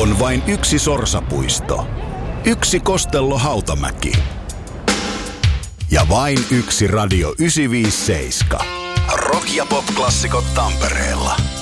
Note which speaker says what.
Speaker 1: On vain yksi Sorsapuisto, yksi Kostello Hautamäki ja vain yksi Radio 957. Rock- ja pop-klassikot Tampereella.